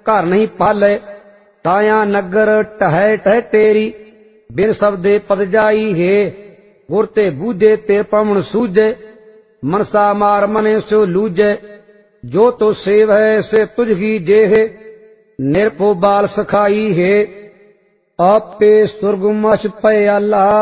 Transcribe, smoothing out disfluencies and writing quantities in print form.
घर नहीं पाले। ताया नगर टहै टह तेरी, बिन शब्दे पद जाई है। गुर ते बूझे ते पवन सूझे, मनसा मार मने सो लूझे। जो तो सेव है से तुझ ही जे है, निरपो बाल सखाई है। आपे सुरगुमश पे अल्लाह